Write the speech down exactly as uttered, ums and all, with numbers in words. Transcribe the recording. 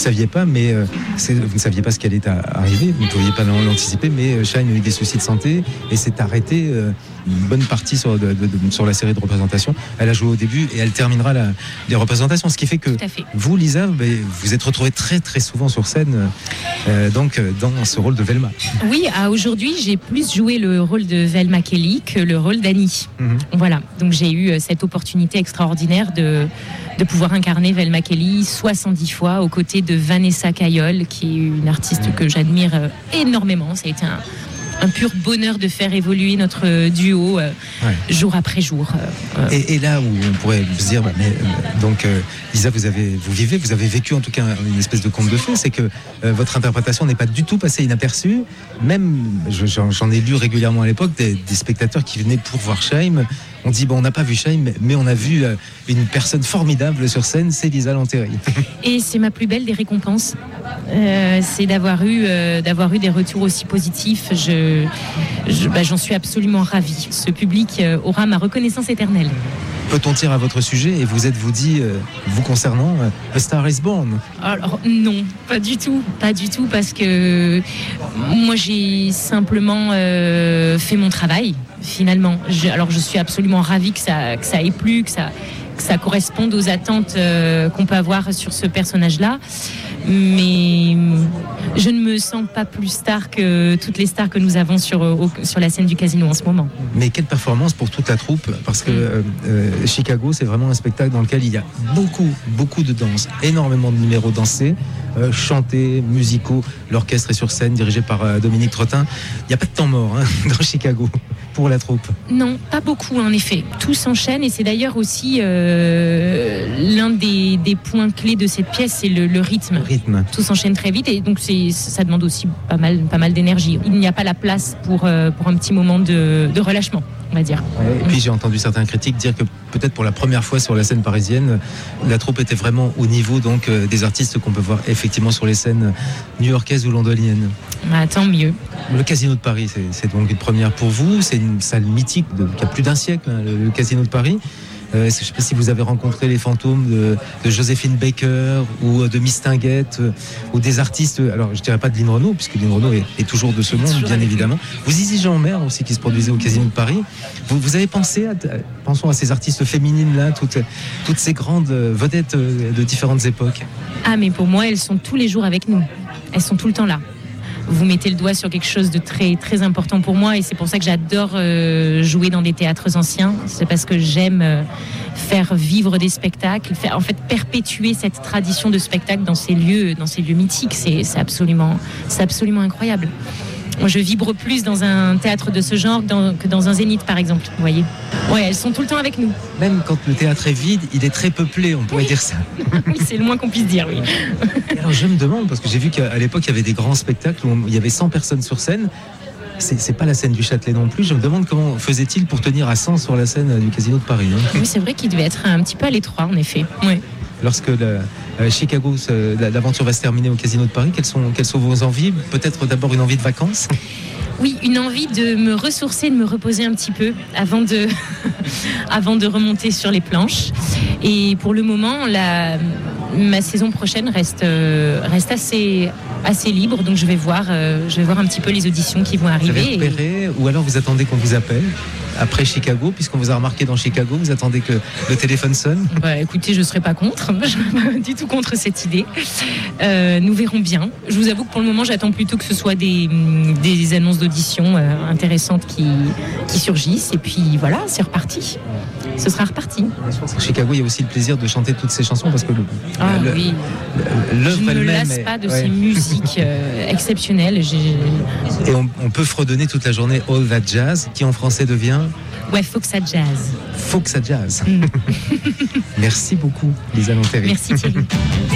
saviez pas, mais euh, c'est, vous ne saviez pas ce qui allait arriver, vous ne pouviez pas l'anticiper, mais Shine a eu des soucis de santé et s'est arrêtée euh, une bonne partie sur, de, de, de, sur la série de représentations. Elle a joué au début et elle terminera la, les représentations, ce qui fait que fait. vous, Lisa, ben, vous êtes retrouvée très très souvent sur scène, euh, donc dans ce rôle de Velma. Oui, à aujourd'hui, j'ai plus joué le rôle de Velma Kelly que le rôle d'Annie. Mm-hmm. Voilà, donc j'ai eu cette opportunité extraordinaire de, de pouvoir incarner Velma Kelly soixante-dix fois aux côtés de Vanessa Cayol, qui est une artiste que j'admire énormément. Ça a été un, un pur bonheur de faire évoluer notre duo euh, ouais. jour après jour. Euh, et, et là où on pourrait se dire, bah, mais, euh, donc euh, Lisa, vous avez, vous vivez, vous avez vécu en tout cas une espèce de conte de fées, c'est que euh, votre interprétation n'est pas du tout passée inaperçue. Même, je, j'en, j'en ai lu régulièrement à l'époque des, des spectateurs qui venaient pour voir Shaim. On dit, bon, on n'a pas vu Shaim, mais on a vu euh, une personne formidable sur scène, c'est Lisa Lanteri. Et c'est ma plus belle des récompenses. Euh, c'est d'avoir eu, euh, d'avoir eu des retours aussi positifs. Je, je, bah, j'en suis absolument ravie. Ce public euh, aura ma reconnaissance éternelle. Peut-on dire à votre sujet, et vous êtes-vous dit, euh, vous concernant, euh, A Star is Born? Alors non, pas du tout, pas du tout, parce que moi j'ai simplement euh, fait mon travail, finalement. Je, alors je suis absolument ravie que ça, que ça ait plu, que ça, que ça corresponde aux attentes euh, qu'on peut avoir sur ce personnage-là. Mais je ne me sens pas plus star que toutes les stars que nous avons sur, au, sur la scène du Casino en ce moment. Mais quelle performance pour toute la troupe, parce que euh, euh, Chicago, c'est vraiment un spectacle dans lequel il y a beaucoup, beaucoup de danse, énormément de numéros dansés, euh, chantés, musicaux. L'orchestre est sur scène, dirigé par euh, Dominique Trottin. Il n'y a pas de temps mort hein, dans Chicago pour la troupe. Non, pas beaucoup en effet. Tout s'enchaîne et c'est d'ailleurs aussi euh, l'un des, des points clés de cette pièce, c'est le, le rythme. rythme. Tout s'enchaîne très vite et donc c'est, ça demande aussi pas mal, pas mal d'énergie. Il n'y a pas la place pour, euh, pour un petit moment de, de relâchement, on va dire. Ouais, et puis j'ai entendu certains critiques dire que peut-être pour la première fois sur la scène parisienne, la troupe était vraiment au niveau donc, euh, des artistes qu'on peut voir effectivement sur les scènes new-yorkaises ou londoniennes. Ah, tant mieux. Le Casino de Paris, c'est, c'est donc une première pour vous. C'est une salle mythique de, qui a plus d'un siècle, hein, le, le Casino de Paris. Euh, je ne sais pas si vous avez rencontré les fantômes de, de Joséphine Baker ou de Mistinguett euh, ou des artistes, alors je ne dirais pas de Lynn Renaud puisque Lynn Renaud est, est toujours de ce monde toujours bien évidemment. Vous Zizi Jeanmaire aussi qui se produisait au Casino de Paris. Vous, vous avez pensé à, pensons à ces artistes féminines là, toutes, toutes ces grandes vedettes de différentes époques. Ah mais pour moi elles sont tous les jours avec nous, elles sont tout le temps là. Vous mettez le doigt sur quelque chose de très, très important pour moi et c'est pour ça que j'adore euh, jouer dans des théâtres anciens. C'est parce que j'aime euh, faire vivre des spectacles, faire, en fait perpétuer cette tradition de spectacle dans ces lieux, dans ces lieux mythiques. C'est, c'est, absolument, c'est absolument incroyable. Moi, je vibre plus dans un théâtre de ce genre que dans, que dans un zénith, par exemple. Vous voyez ? Ouais, elles sont tout le temps avec nous. Même quand le théâtre est vide, il est très peuplé, on pourrait dire ça. Oui, c'est le moins qu'on puisse dire, oui. Et alors, je me demande, parce que j'ai vu qu'à l'époque, il y avait des grands spectacles où il y avait cent personnes sur scène. C'est, c'est pas la scène du Châtelet non plus. Je me demande comment faisait-il pour tenir à cent sur la scène du Casino de Paris. Hein. Oui, c'est vrai qu'il devait être un petit peu à l'étroit, en effet. Oui. Lorsque la, euh, Chicago, la, l'aventure va se terminer au Casino de Paris, quelles sont, quelles sont vos envies ? Peut-être d'abord une envie de vacances ? Oui, une envie de me ressourcer, de me reposer un petit peu avant de, avant de remonter sur les planches. Et pour le moment, la, ma saison prochaine reste, euh, reste assez, assez libre, donc je vais, voir, euh, je vais voir un petit peu les auditions qui vont arriver. Vous avez repéré, et... ou alors vous attendez qu'on vous appelle après Chicago, puisqu'on vous a remarqué dans Chicago, vous attendez que le téléphone sonne ? Bah, écoutez, je ne serai pas contre, je ne serai pas du tout contre cette idée. Euh, nous verrons bien. Je vous avoue que pour le moment, j'attends plutôt que ce soit des, des annonces d'audition euh, intéressantes qui, qui surgissent, et puis voilà, c'est reparti. Ce sera reparti. À Chicago, il y a aussi le plaisir de chanter toutes ces chansons, parce que le, ah, le, oui. le, l'œuvre je ne me lasse est... pas de ouais. ces musiques euh, exceptionnelles. J'ai... Et on, on peut fredonner toute la journée All That Jazz, qui en français devient... Ouais, faut que ça jazz. Faut que ça jazz. Mm. Merci beaucoup, Lisa Lanteri. Merci Thierry.